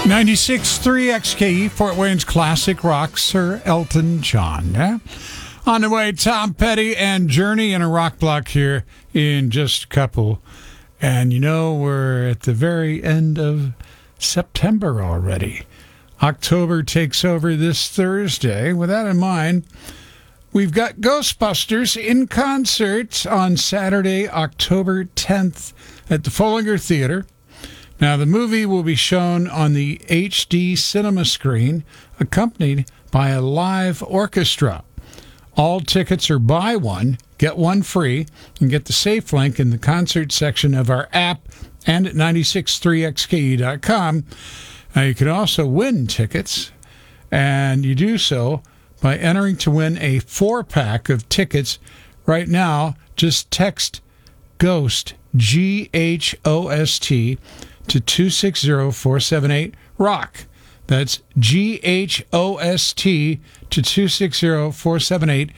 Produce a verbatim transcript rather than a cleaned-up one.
ninety-six point three X K E, Fort Wayne's classic rock, Sir Elton John. Yeah? On the way, Tom Petty and Journey in a rock block here in just a couple. And you know, we're at the very end of September already. October takes over this Thursday. With that in mind, we've got Ghostbusters in concert on Saturday, October tenth at the Follinger Theater. Now, the movie will be shown on the H D cinema screen, accompanied by a live orchestra. All tickets are buy one, get one free, and get the safe link in the concert section of our app and at ninety-six point three X K E dot com. Now, you can also win tickets, and you do so by entering to win a four-pack of tickets. Right now, just text GHOST, G H O S T, to two six zero four seven eight ROCK. That's G H O S T to two six zero four seven eight